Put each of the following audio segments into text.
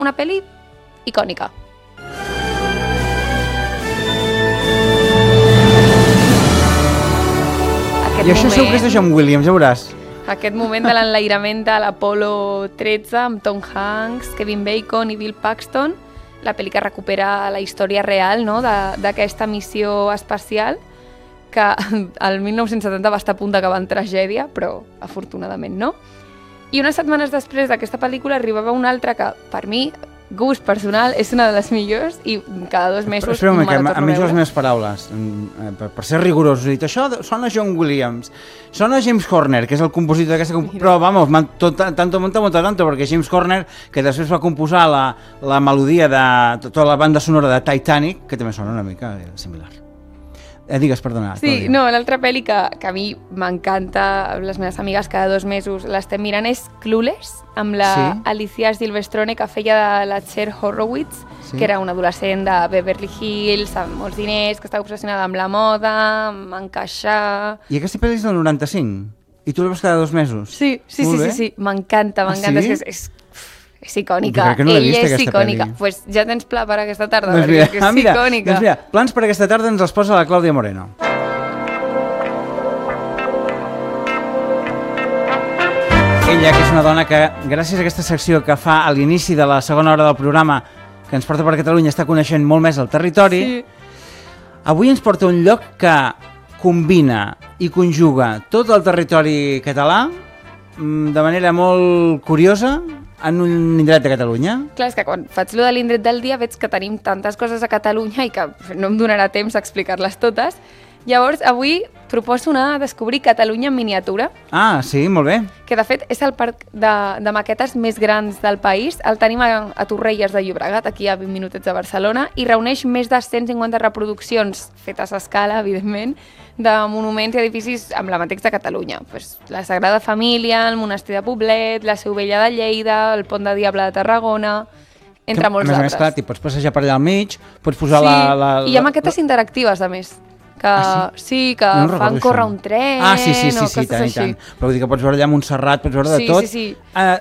una pel·li icònica. I això segur que és de John Williams, ja veuràs. Aquest moment de l'enlairament de l'Apollo 13 amb Tom Hanks, Kevin Bacon i Bill Paxton, la pel·li que recupera la història real, no?, d'aquesta missió espacial que el 1970 va estar a punt d'acabar en tragèdia, però afortunadament no. I unes setmanes després d'aquesta pel·lícula arribava una altra que, per mi, gust personal, és una de les millors i cada 2 mesos Espera me la torno a a mi veure. les meves paraules, per ser rigorosos, he dit, això sona John Williams, sona James Horner, que és el compositor d'aquesta... Però, vamos, tanto, perquè James Horner, que després va composar la melodia de tota la banda sonora de Titanic, que també sona una mica similar. Digues, perdona. Sí, no, l'altra pel·li que a mi m'encanta, les meves amigues cada 2 mesos l'estem mirant, és Clueless, amb la Alicia Silverstone, que feia de la Cher Horowitz, que era una adolescent de Beverly Hills, amb molts diners, que estava obsessionada amb la moda, amb encaixar... I aquesta pel·li és del 95? I tu la veus cada 2 mesos? Sí, m'encanta, és icònica, no ella és icònica. Doncs pues ja tens pla per aquesta tarda, perquè és icònica. Doncs mira, plans per aquesta tarda ens els posa la Clàudia Moreno. Ella, que és una dona que, gràcies a aquesta secció que fa a l'inici de la segona hora del programa, que ens porta per Catalunya, està coneixent molt més el territori, avui ens porta un lloc que combina i conjuga tot el territori català de manera molt curiosa, en un indret de Catalunya. Clar, és que quan faig lo de l'indret del dia veig que tenim tantes coses a Catalunya i que no em donarà temps a explicar-les totes. Llavors, avui proposo anar a descobrir Catalunya en miniatura. Ah, sí, molt bé. Que, de fet, és el parc de maquetes més grans del país. El tenim a Torrelles de Llobregat, aquí a 20 minutets de Barcelona, i reuneix més de 150 reproduccions, fetes a escala, evidentment, de monuments i edificis emblemàtics de Catalunya. Pues, la Sagrada Família, el Monestir de Poblet, la Seu Vella de Lleida, el Pont de Diable de Tarragona, entre molts altres. A més, clar, t'hi pots passejar per allà al mig, pots posar i hi ha maquetes interactives, a més. Que fan córrer un tren o coses així. Però vull dir que pots veure allà a Montserrat, pots veure de tot. Sí.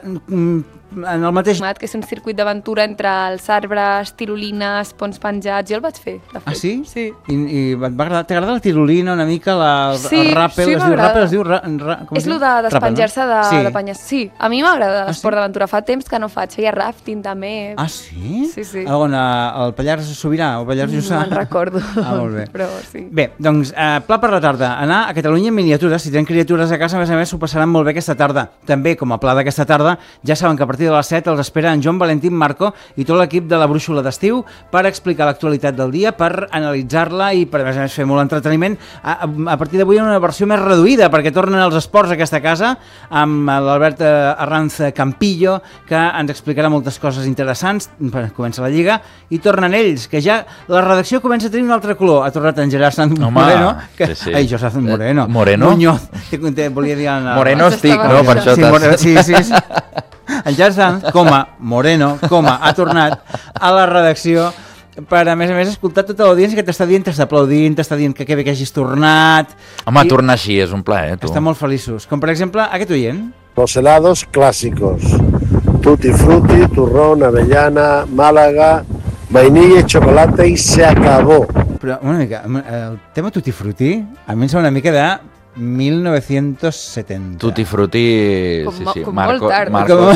En el mateix... Que és un circuit d'aventura entre els arbres, tirolines, ponts penjats. Jo el vaig fer, de fet. Ah, sí? Sí. I t'agrada la tirolina una mica, el rappel? Sí, m'agrada. És el de despenjar-se de penyes. Sí, a mi m'agrada l'esport d'aventura. Fa temps que no faig. Feia rafting també. Ah, sí? Sí. On? El Pallars Sobirà o Pallars Jussà? No me'n recordo. Ah, molt bé. Però sí. Bé, doncs, pla per la tarda. Anar a Catalunya en miniatura. Si tenen criatures a casa, a més s'ho passaran molt bé aquesta tarda. També, com a pla d'aquesta tarda, ja saben que a partir de les 7 els espera en Joan Valentín Marco i tot l'equip de la Brúixola d'Estiu per explicar l'actualitat del dia, per analitzar-la i per, a més, fer molt entreteniment. A partir d'avui una versió més reduïda, perquè tornen els esports a aquesta casa amb l'Albert Arranz Campillo, que ens explicarà moltes coses interessants. Comença la Lliga i tornen ells, que ja la redacció comença a tenir un altre color. Ha tornat en Gerard Sanz Moreno. Ai, jo soc Moreno. Moreno? Volia dir... Moreno estic, no? Per això t'has... Sí. En Gerard Sanz, ha tornat a la redacció per, a més, escoltar tota l'audiència que t'està dient, t'està aplaudint, t'està dient que bé que hagis tornat... Home, tornar així és un plaer, tu. Estan molt feliços. Com, per exemple, aquest oient. Los helados clásicos. Tutti frutti, turrón, avellana, Málaga, vainilla y chocolate y se acabó. Però una mica, el tema Tutti Frutti a mi em sembla una mica de 1970. Tutti Frutti... Com molt tard.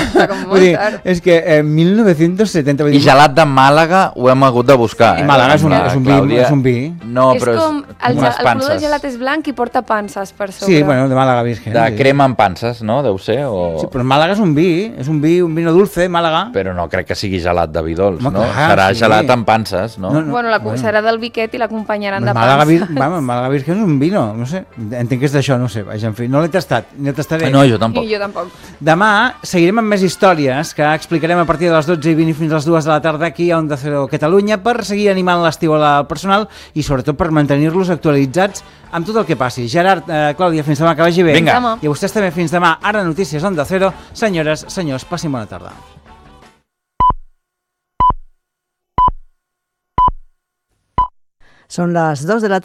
És que 1970... I gelat de Màlaga ho hem hagut de buscar. Màlaga és un vi. No, però és com el color del gelat és blanc i porta panses per sobre. Sí, bueno, de Màlaga Virgen. De crema amb panses, no? Deu ser, o... Sí, però Màlaga és un vi, un vino dulce, Màlaga. Però no crec que sigui gelat de vi dolç, no? Serà gelat amb panses, no? Bueno, serà del biquet i l'acompanyaran de pansa. Màlaga Virgen és un vino, no sé, entenc que és d'això, no sé, vaja, en fi, no l'he tastat, ni el tastaré. No, jo tampoc. Jo tampoc. Demà seguirem amb més històries que explicarem a partir de les 12:20 fins a les 2 de la tarda aquí a Onda Cero Catalunya per seguir animant l'estiu al personal i sobretot per mantenir-los actualitzats amb tot el que passi. Gerard, Clàudia, fins demà, que vagi bé. Vinga. I a vostès també fins demà. Ara notícies Onda Cero. Senyores, senyors, passin bona tarda. Són les 2 de la tarda.